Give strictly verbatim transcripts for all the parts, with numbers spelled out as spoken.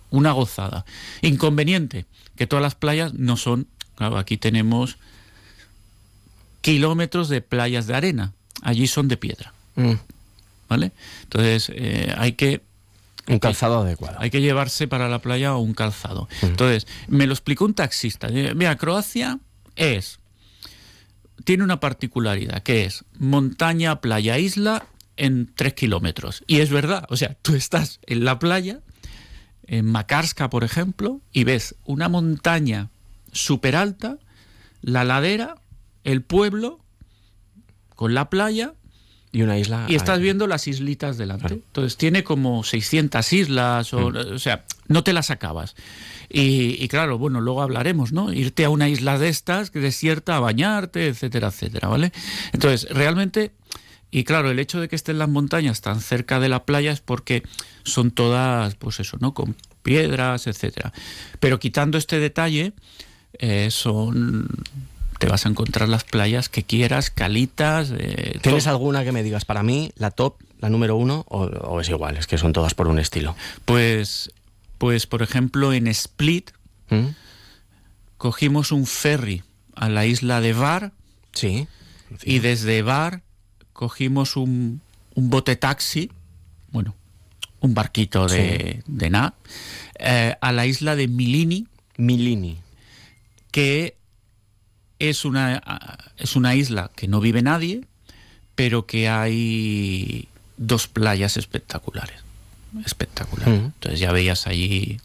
una gozada. Inconveniente, que todas las playas no son, claro, aquí tenemos kilómetros de playas de arena, allí son de piedra, mm. ¿vale? Entonces eh, hay que... Un calzado adecuado. Hay que llevarse para la playa un calzado. Mm. Entonces, me lo explicó un taxista. Mira, Croacia es... Tiene una particularidad, que es montaña, playa, isla en tres kilómetros. Y es verdad, o sea, tú estás en la playa, en Makarska, por ejemplo, y ves una montaña súper alta, la ladera, el pueblo, con la playa... Y una isla... Y estás viendo las islitas delante. Claro. Entonces tiene como seiscientas islas, o, mm. o sea, no te las acabas. Y, y claro, bueno, luego hablaremos, ¿no? Irte a una isla de estas, desierta, a bañarte, etcétera, etcétera, ¿vale? Entonces, realmente... Y claro, el hecho de que estén las montañas tan cerca de la playa es porque son todas, pues eso, ¿no? Con piedras, etcétera. Pero quitando este detalle, eh, son... Te vas a encontrar las playas que quieras, calitas... Eh, ¿Tienes todo. alguna que me digas para mí, la top, la número uno, o, o es igual, es que son todas por un estilo? Pues, pues por ejemplo, en Split, ¿Mm? cogimos un ferry a la isla de Hvar, sí, sí. Y desde Hvar cogimos un, un bote taxi, bueno, un barquito de, sí. de nada, eh, a la isla de Milini. Milini. Que... Es una, es una isla que no vive nadie, pero que hay dos playas espectaculares. Espectaculares. Mm. Entonces ya veías allí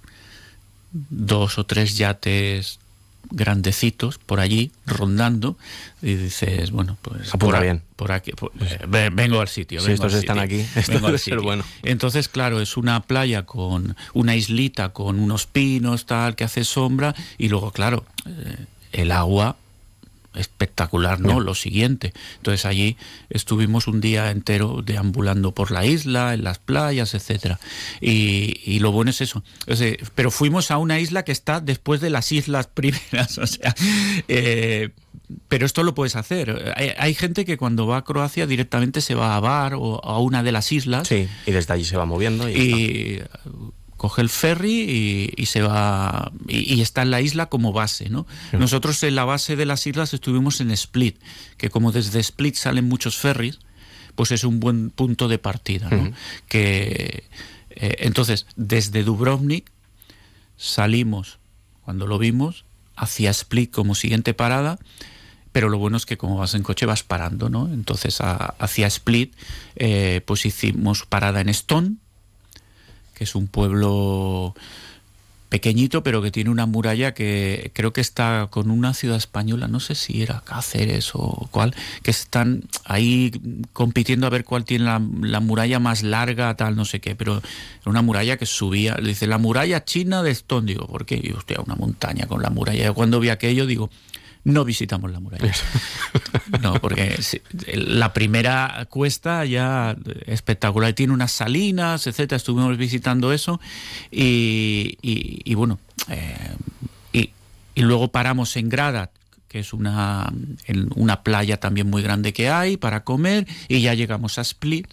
dos o tres yates grandecitos por allí, rondando, y dices, bueno, pues... Apunta por, bien. Por aquí, por, eh, vengo al sitio. Si vengo estos al están sitio, aquí, esto debe ser bueno. Entonces, claro, es una playa con una islita, con unos pinos, tal, que hace sombra, y luego, claro, eh, el agua... espectacular, ¿no? Bien. Lo siguiente. Entonces allí estuvimos un día entero deambulando por la isla, en las playas, etcétera. Y, y lo bueno es eso. O sea, pero fuimos a una isla que está después de las islas primeras, o sea, eh, pero esto lo puedes hacer. Hay, hay gente que cuando va a Croacia directamente se va a Hvar o a una de las islas. Sí, y desde allí se va moviendo. Y, y coge el ferry y, y se va y, y está en la isla como base, ¿no? Sí. Nosotros en la base de las islas estuvimos en Split, que como desde Split salen muchos ferries, pues es un buen punto de partida, ¿no? Uh-huh. Que eh, entonces desde Dubrovnik salimos, cuando lo vimos, hacia Split como siguiente parada, pero lo bueno es que como vas en coche vas parando, ¿no? Entonces a, hacia Split eh, pues hicimos parada en Stone, que es un pueblo pequeñito, pero que tiene una muralla que creo que está con una ciudad española, no sé si era Cáceres o cuál, que están ahí compitiendo a ver cuál tiene la, la muralla más larga, tal, no sé qué, pero era una muralla que subía, le dice, la muralla china de Stone, digo, ¿por qué? Y hostia, una montaña con la muralla. Yo cuando vi aquello, digo, no visitamos la muralla. No, porque la primera cuesta ya espectacular, tiene unas salinas, etcétera. Estuvimos visitando eso y, y, y bueno, eh, y, y luego paramos en Grada, que es una, en una playa también muy grande que hay para comer, y ya llegamos a Split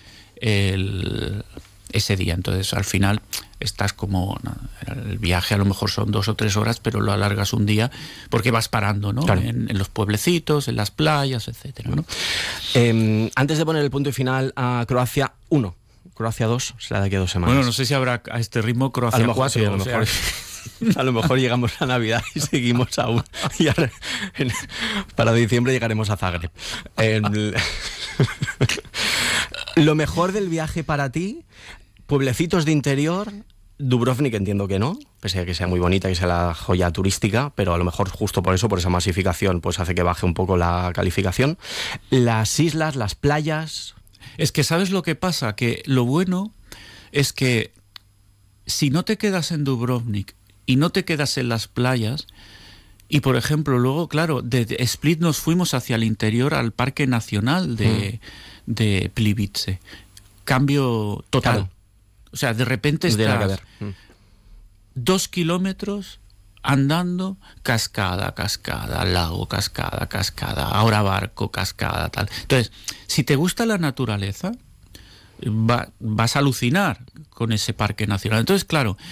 el, ese día. Entonces al final estás como, no, el viaje a lo mejor son dos o tres horas, pero lo alargas un día porque vas parando, ¿no? Claro. En, en los pueblecitos, en las playas, etcétera, ¿no? Eh, antes de poner el punto final a Croacia uno, Croacia dos será de aquí a dos semanas. Bueno, no sé si habrá a este ritmo Croacia a lo mejor, cuatro. Sí, a lo mejor. Sea... A lo mejor llegamos a Navidad y seguimos aún. Y ahora, en, para diciembre llegaremos a Zagreb. En, lo mejor del viaje para ti, pueblecitos de interior. Dubrovnik entiendo que no, pese a que sea muy bonita y sea la joya turística, pero a lo mejor justo por eso, por esa masificación, pues hace que baje un poco la calificación. Las islas, las playas... Es que ¿sabes lo que pasa? Que lo bueno es que si no te quedas en Dubrovnik y no te quedas en las playas, y por ejemplo luego, claro, de Split nos fuimos hacia el interior al Parque Nacional de, mm. de Plivice. Cambio total. Claro. O sea, de repente estás mm. dos kilómetros andando, cascada, cascada, lago, cascada, cascada, ahora barco, cascada, tal. Entonces, si te gusta la naturaleza, va, vas a alucinar con ese parque nacional. Entonces, claro,